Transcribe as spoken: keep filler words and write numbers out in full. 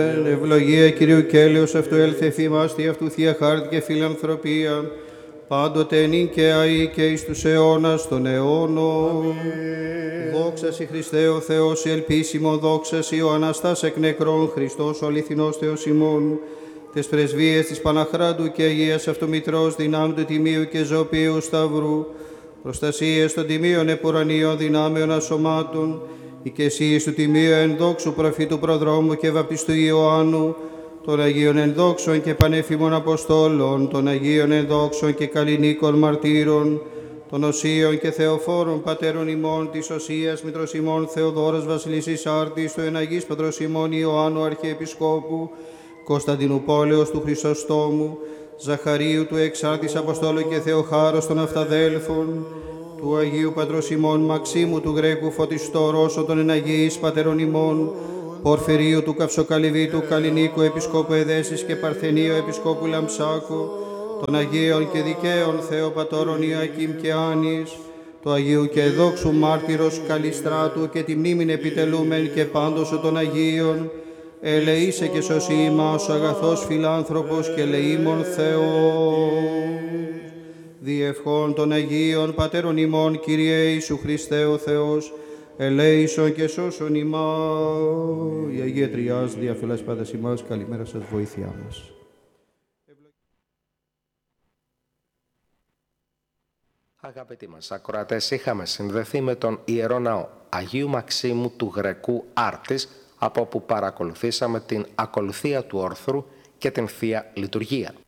Ευλογία Κυρίου και έλεος αυτού έλθε εφήμας, τι αυτού θεία χάρτη και φιλανθρωπία, πάντοτε νυν και αεί και εις τους αιώνας των αιώνων. Δόξα σοι Χριστέ ο Θεός, ελπίσιμο δόξα σοι ο Αναστάς εκ νεκρών, Χριστός ο αληθινός Θεός ημών, τες πρεσβείες της Παναχράντου και Αγίας Αυτομητρός, δυνάμει του Τιμίου και Ζωοποιίου Σταυρού, προστασίες των Τιμίων Επουρανίων δυνάμεων ασωμάτων, οικεσίες του Τιμίου ενδόξου προφήτου προδρόμου και βαπτιστού Ιωάννου, των Αγίων ενδόξων και πανέφημων Αποστόλων, των Αγίων ενδόξων και καλλινίκων μαρτύρων, των Οσίων και Θεοφόρων πατέρων ημών, της Οσίας Μητρος ημών Θεοδόρας Βασιλίσσης Άρτης, του Εναγής Πατρος ημών Ιωάννου Αρχιεπισκόπου, Κωνσταντινού Πόλεως του Χρυσοστόμου, Ζαχαρίου του Εξάρτης Αποστόλου και Θεοχάρος των Αυταδέλφων, του Αγίου Πατρός ημών Μαξίμου του Γρέκου Φωτιστό Ρώσο των Εναγίης Πατέρων ημών, Πορφυρίου του Καυσοκαλυβίτου Καλλινίκου Επισκόπου Εδέσης και Παρθενίου Επισκόπου Λαμψάκου, των Αγίων και Δικαίων Θεοπατώρων Ιωακήμ και Άνης, του Αγίου και Δόξου Μάρτυρος Καλιστράτου και τη μνήμην επιτελούμεν και πάντως των Αγίων, ελεήσε και σωσή ημάς ο αγαθός φιλάνθρωπος και ελεήμων Θεός. Διευχών των Αγίων Πατέρων ημών, Kyrie Ιησού Χριστέ ο Θεός, ελέησον και σώσον ημάς. Η Αγία Τριάς διαφυλάσσει πάντα ημάς, καλημέρα σας, βοήθειά μας. Αγαπητοί μας ακροατές, είχαμε συνδεθεί με τον Ιερό Ναό Αγίου Μαξίμου του Γρεκού Άρτης, από όπου παρακολουθήσαμε την ακολουθία του όρθρου και την Θεία Λειτουργία.